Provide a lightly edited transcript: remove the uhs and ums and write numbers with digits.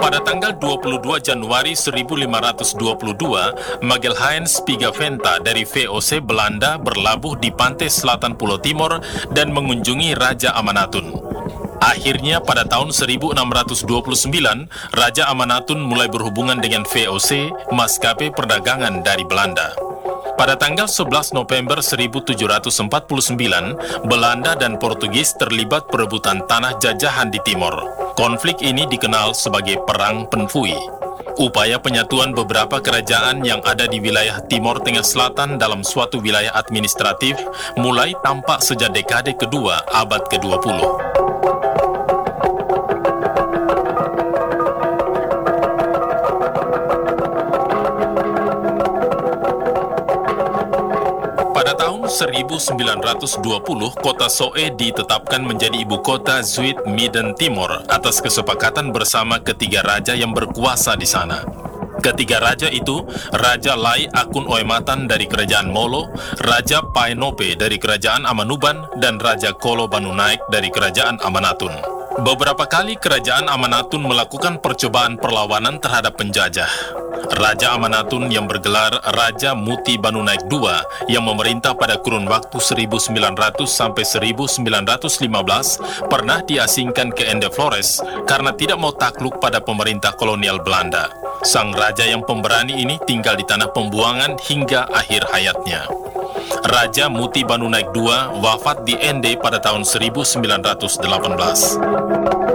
Pada tanggal 22 Januari 1522, Magelhaens Pigaventa dari VOC Belanda berlabuh di pantai selatan Pulau Timor dan mengunjungi Raja Amanatun. Akhirnya pada tahun 1629, Raja Amanatun mulai berhubungan dengan VOC, maskapai perdagangan dari Belanda. Pada tanggal 11 November 1749, Belanda dan Portugis terlibat perebutan tanah jajahan di Timor. Konflik ini dikenal sebagai Perang Penfui. Upaya penyatuan beberapa kerajaan yang ada di wilayah Timor Tengah Selatan dalam suatu wilayah administratif mulai tampak sejak dekade kedua abad ke-20. Pada tahun 1920, kota Soe ditetapkan menjadi ibu kota Zuid Midden Timor atas kesepakatan bersama ketiga raja yang berkuasa di sana. Ketiga raja itu, Raja Lai Akun Oematan dari Kerajaan Molo, Raja Paenope dari Kerajaan Amanuban, dan Raja Kolo Banunaik dari Kerajaan Amanatun. Beberapa kali Kerajaan Amanatun melakukan percobaan perlawanan terhadap penjajah. Raja Amanatun yang bergelar Raja Muti Banunaik II yang memerintah pada kurun waktu 1900 sampai 1915 pernah diasingkan ke Ende Flores karena tidak mau takluk pada pemerintah kolonial Belanda. Sang raja yang pemberani ini tinggal di tanah pembuangan hingga akhir hayatnya. Raja Muti Banunaik II wafat di Ende pada tahun 1918.